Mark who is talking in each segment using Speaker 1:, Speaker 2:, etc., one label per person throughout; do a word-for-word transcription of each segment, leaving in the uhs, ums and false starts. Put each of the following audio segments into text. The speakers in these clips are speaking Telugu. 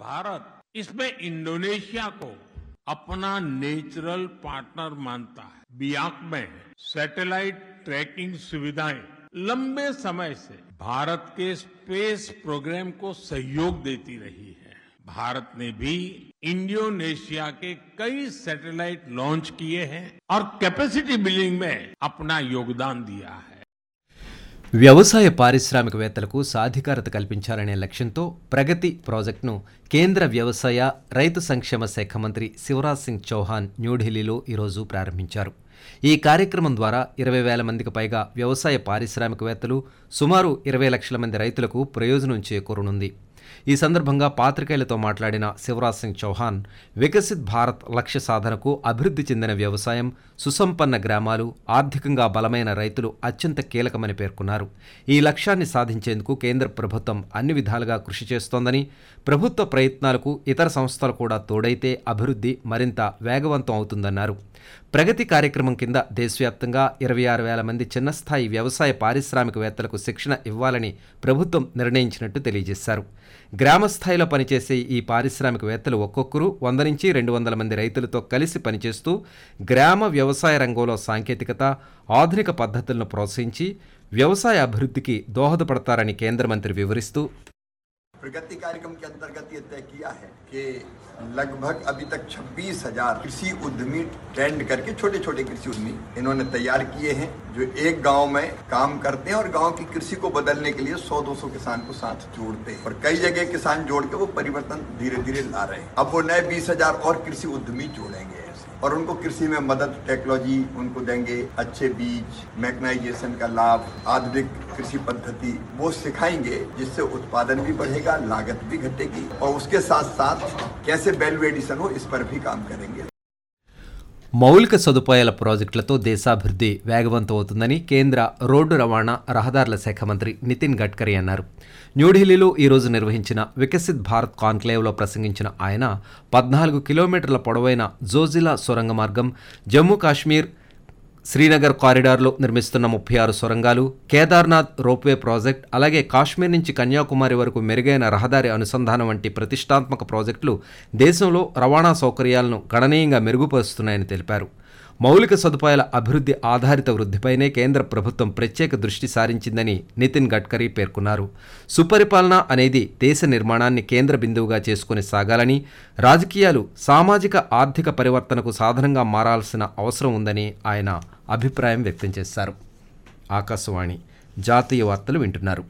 Speaker 1: भारत इसमें इंडोनेशिया को अपना नेचुरल पार्टनर मानता है। बियाक में सैटेलाइट ट्रैकिंग सुविधाएं लंबे समय से भारत के स्पेस प्रोग्राम को सहयोग देती रही है। भारत ने भी इंडोनेशिया के कई सैटेलाइट लॉन्च किए हैं और कैपेसिटी बिल्डिंग में अपना योगदान दिया है।
Speaker 2: వ్యవసాయ పారిశ్రామికవేత్తలకు సాధికారత కల్పించాలనే లక్ష్యంతో ప్రగతి ప్రాజెక్టును కేంద్ర వ్యవసాయ రైతు సంక్షేమ శాఖ మంత్రి శివరాజ్ సింగ్ చౌహాన్ న్యూఢిల్లీలో ఈరోజు ప్రారంభించారు. ఈ కార్యక్రమం ద్వారా ఇరవై వేల మందికి పైగా వ్యవసాయ పారిశ్రామికవేత్తలు, సుమారు ఇరవై లక్షల మంది రైతులకు ప్రయోజనం చేకూరనుంది. ఈ సందర్భంగా పాత్రికేయులతో మాట్లాడిన శివరాజ్ సింగ్ చౌహాన్ వికసిత్ భారత్ లక్ష్య సాధనకు అభివృద్ధి చెందిన వ్యవసాయం, సుసంపన్న గ్రామాలు, ఆర్థికంగా బలమైన రైతులు అత్యంత కీలకమని పేర్కొన్నారు. ఈ లక్ష్యాన్ని సాధించేందుకు కేంద్ర ప్రభుత్వం అన్ని విధాలుగా కృషి చేస్తోందని, ప్రభుత్వ ప్రయత్నాలకు ఇతర సంస్థలు కూడా తోడైతే అభివృద్ధి మరింత వేగవంతం అవుతుందన్నారు. ప్రగతి కార్యక్రమం కింద దేశవ్యాప్తంగా ఇరవై ఆరు వేల మంది చిన్నస్థాయి వ్యవసాయ పారిశ్రామికవేత్తలకు శిక్షణ ఇవ్వాలని ప్రభుత్వం నిర్ణయించినట్టు తెలియజేశారు. గ్రామ స్థాయిలో పనిచేసే ఈ పారిశ్రామికవేత్తలు ఒక్కొక్కరు వంద నుంచి రెండు వందల మంది రైతులతో కలిసి పనిచేస్తూ గ్రామ వ్యవసాయ రంగంలో సాంకేతికత, ఆధునిక పద్ధతులను ప్రోత్సహించి వ్యవసాయ అభివృద్ధికి దోహదపడతారని కేంద్ర మంత్రి వివరిస్తూ,
Speaker 3: प्रगति कार्यक्रम के अंतर्गत ये तय किया है कि लगभग अभी तक छब्बीस हजार कृषि उद्यमी ट्रेंड करके छोटे छोटे कृषि उद्यमी इन्होंने तैयार किए हैं, जो एक गांव में काम करते हैं और गांव की कृषि को बदलने के लिए सौ दो सौ किसान को साथ जोड़ते हैं और कई जगह किसान जोड़ के वो परिवर्तन धीरे धीरे ला रहे हैं। अब वो नए बीस हजार और कृषि उद्यमी जोड़ेंगे और उनको कृषि में मदद, टेक्नोलॉजी उनको देंगे, अच्छे बीज, मैकेनाइजेशन का लाभ, आधुनिक कृषि पद्धति वो सिखाएंगे, जिससे उत्पादन भी बढ़ेगा, लागत भी घटेगी और उसके साथ साथ कैसे वैल्यू एडिशन हो इस पर भी काम करेंगे.
Speaker 2: మౌలిక సదుపాయాల ప్రాజెక్టులతో దేశాభివృద్ధి వేగవంతం అవుతుందని కేంద్ర రోడ్డు రవాణా రహదారుల శాఖ మంత్రి నితిన్ గడ్కరీ అన్నారు. న్యూఢిల్లీలో ఈరోజు నిర్వహించిన వికసిత్ భారత్ కాన్క్లేవ్లో ప్రసంగించిన ఆయన పద్నాలుగు కిలోమీటర్ల పొడవైన జోజిలా సొరంగ మార్గం, జమ్మూ కాశ్మీర్ శ్రీనగర్ కారిడార్లో నిర్మిస్తున్న ముప్పై ఆరు సొరంగాలు, కేదార్నాథ్ రోప్వే ప్రాజెక్ట్, అలాగే కాశ్మీర్ నుంచి కన్యాకుమారి వరకు మెరుగైన రహదారి అనుసంధానం వంటి ప్రతిష్టాత్మక ప్రాజెక్టులు దేశంలో రవాణా సౌకర్యాలను గణనీయంగా మెరుగుపరుస్తున్నాయని తెలిపారు. మౌలిక సదుపాయాల అభివృద్ధి ఆధారిత వృద్ధిపైనే కేంద్ర ప్రభుత్వం ప్రత్యేక దృష్టి సారించిందని నితిన్ గడ్కరీ పేర్కొన్నారు. సుపరిపాలన అనేది దేశ నిర్మాణాన్ని కేంద్ర బిందువుగా చేసుకుని సాగాలని, రాజకీయాలు సామాజిక ఆర్థిక పరివర్తనకు సాధనంగా మారాల్సిన అవసరం ఉందని ఆయన అభిప్రాయం వ్యక్తం చేశారు. ఆకాశవాణి జాతీయ వార్తలు వింటున్నారు.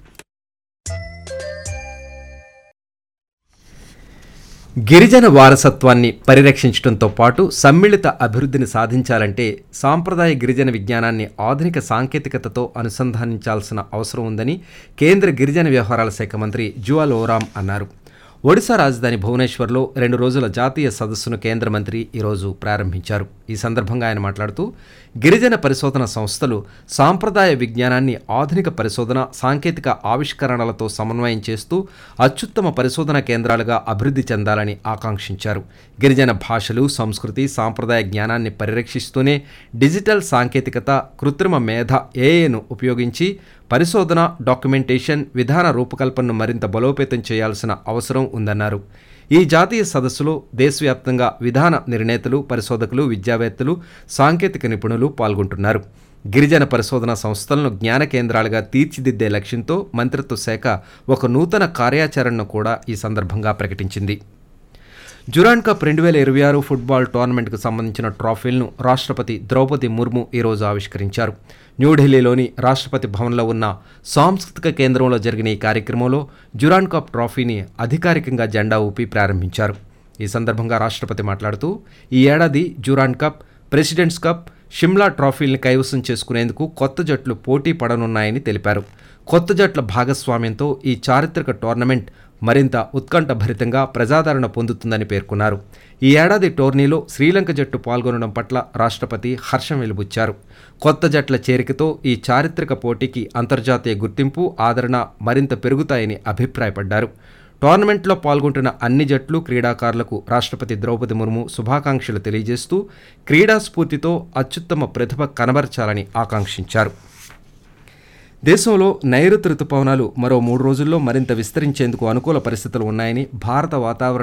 Speaker 2: గిరిజన వారసత్వాన్ని పరిరక్షించడంతో పాటు సమ్మిళిత అభివృద్ధిని సాధించాలంటే సాంప్రదాయ గిరిజన విజ్ఞానాన్ని ఆధునిక సాంకేతికతతో అనుసంధానించాల్సిన అవసరం ఉందని కేంద్ర గిరిజన వ్యవహారాల శాఖ మంత్రి జువాల్ ఓరామ్ అన్నారు. ఒడిశా రాజధాని భువనేశ్వర్లో రెండు రోజుల జాతీయ సదస్సును కేంద్ర మంత్రి ఈరోజు ప్రారంభించారు. ఈ సందర్భంగా ఆయన మాట్లాడుతూ, గిరిజన పరిశోధన సంస్థలు సాంప్రదాయ విజ్ఞానాన్ని ఆధునిక పరిశోధన, సాంకేతిక ఆవిష్కరణలతో సమన్వయం చేస్తూ అత్యుత్తమ పరిశోధన కేంద్రాలుగా అభివృద్ధి చెందాలని ఆకాంక్షించారు. గిరిజన భాషలు, సంస్కృతి, సాంప్రదాయ జ్ఞానాన్ని పరిరక్షిస్తూనే డిజిటల్ సాంకేతికత, కృత్రిమ మేధ ఏఐను ఉపయోగించి పరిశోధన, డాక్యుమెంటేషన్, విధాన రూపకల్పనను మరింత బలోపేతం చేయాల్సిన అవసరం ఉందన్నారు. ఈ జాతీయ సదస్సులో దేశవ్యాప్తంగా విధాన నిర్ణేతలు, పరిశోధకులు, విద్యావేత్తలు, సాంకేతిక నిపుణులు పాల్గొంటున్నారు. గిరిజన పరిశోధన సంస్థలను జ్ఞాన కేంద్రాలుగా తీర్చిదిద్దే లక్ష్యంతో మంత్రిత్వ శాఖ ఒక నూతన కార్యాచరణను కూడా ఈ సందర్భంగా ప్రకటించింది. డ్యూరాండ్ కప్ రెండు వేల ఇరవై ఆరు ఫుట్బాల్ టోర్నమెంట్కు సంబంధించిన ట్రోఫీలను రాష్ట్రపతి ద్రౌపది ముర్ము ఈరోజు ఆవిష్కరించారు. న్యూఢిల్లీలోని రాష్ట్రపతి భవన్లో ఉన్న సాంస్కృతిక కేంద్రంలో జరిగిన ఈ కార్యక్రమంలో డ్యూరాండ్ కప్ ట్రోఫీని అధికారికంగా జెండా ఊపి ప్రారంభించారు. ఈ సందర్భంగా రాష్ట్రపతి మాట్లాడుతూ, ఈ ఏడాది Durand cup, presidents cup, Shimla ట్రోఫీల్ని కైవసం చేసుకునేందుకు కొత్త జట్లు పోటీ పడనున్నాయని తెలిపారు. కొత్త జట్ల భాగస్వామ్యంతో ఈ చారిత్రక టోర్నమెంట్ మరింత ఉత్కంఠభరితంగా ప్రజాదరణ పొందుతుందని పేర్కొన్నారు. ఈ ఏడాది టోర్నీలో శ్రీలంక జట్టు పాల్గొనడం పట్ల రాష్ట్రపతి హర్షం వెలిబుచ్చారు. కొత్త జట్ల చేరికతో ఈ చారిత్రక పోటీకి అంతర్జాతీయ గుర్తింపు, ఆదరణ మరింత పెరుగుతాయని అభిప్రాయపడ్డారు. టోర్నమెంట్లో పాల్గొంటున్న అన్ని జట్లు, క్రీడాకారులకు రాష్ట్రపతి ద్రౌపది ముర్ము శుభాకాంక్షలు తెలియజేస్తూ క్రీడా స్ఫూర్తితో అత్యుత్తమ ప్రతిభ కనబరచాలని ఆకాంక్షించారు. దేశంలో నైరుతి రుతుపవనాలు మరో మూడు రోజుల్లో మరింత విస్తరించేందుకు అనుకూల పరిస్థితులు ఉన్నాయని భారత వాతావరణ